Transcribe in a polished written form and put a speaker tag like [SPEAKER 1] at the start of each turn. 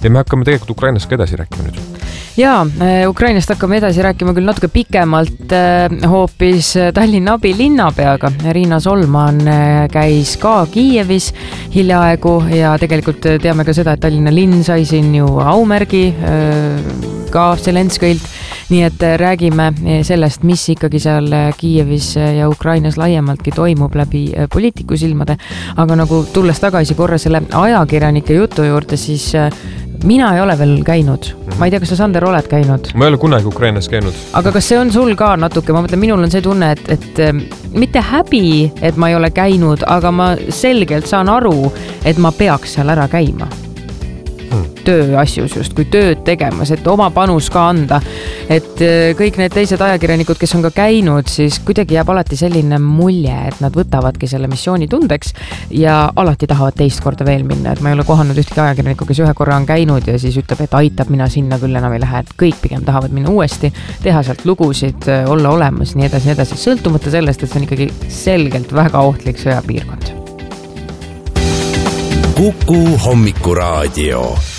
[SPEAKER 1] Ja me hakkame tegelikult Ukrainast ka edasi rääkima nüüd.
[SPEAKER 2] Jaa, Ukrainast hakkame edasi rääkima küll natuke pikemalt hoopis Tallinna abilinnapeaga. Riina Solman käis ka Kiievis hiljaaegu ja tegelikult teame ka seda, et Tallinna linn sai siin ju aumärgi ka Zelenskõilt. Nii et räägime sellest, mis ikkagi seal Kiievis ja Ukrainas laiemaltki toimub läbi poliitiku silmade. Aga nagu tulles tagasi korra selle ajakirjanike jutu juurde, siis mina ei ole veel käinud. Ma ei tea, kas sa, Sander, oled käinud?
[SPEAKER 1] Ma ei ole kunagi Ukrainas käinud.
[SPEAKER 2] Aga kas see on sul ka natuke? Ma mõtlen, minul on see tunne, et mitte häbi, et ma ei ole käinud, aga ma selgelt saan aru, et ma peaks seal ära käima. Tööasjus just, kui tööd tegemas, et oma panus ka anda. Et kõik need teised ajakirjanikud, kes on ka käinud, siis kuidagi jääb alati selline mulje, et nad võtavadki selle missiooni tundeks ja alati tahavad teist korda veel minna. Et ma ei ole kohanud ühtegi ajakirjaniku, kes ühe korra on käinud ja siis ütleb, et aitab, mina sinna küll enam ei lähe. Et kõik pigem tahavad minna uuesti, teha sealt lugusid, olla olemas, nii edasi. Sõltumata sellest, et see on ikkagi selgelt väga ohtlik sõjapiirkond.
[SPEAKER 3] Kuku Hommikuraadio.